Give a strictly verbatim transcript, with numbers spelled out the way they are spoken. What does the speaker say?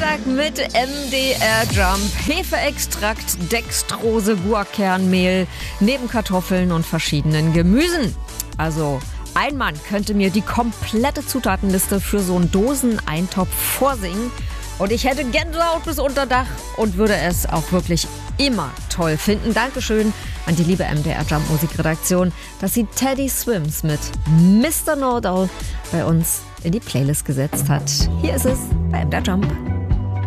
Freitag mit M D R Jump. Hefeextrakt, Dextrose, Guarkernmehl, neben Kartoffeln und verschiedenen Gemüsen. Also ein Mann könnte mir die komplette Zutatenliste für so einen Doseneintopf vorsingen. Und ich hätte Gänsehaut bis unter Dach und würde es auch wirklich immer toll finden. Dankeschön an die liebe M D R Jump Musikredaktion, dass sie Teddy Swims mit Mister Know-It-All bei uns in die Playlist gesetzt hat. Hier ist es bei M D R Jump.